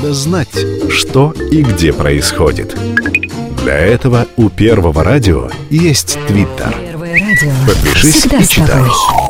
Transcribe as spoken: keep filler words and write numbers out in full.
надо знать, что и где происходит. Для этого у Первого радио есть Твиттер. Первое радио. Подпишись Всегда и с читай. тобой.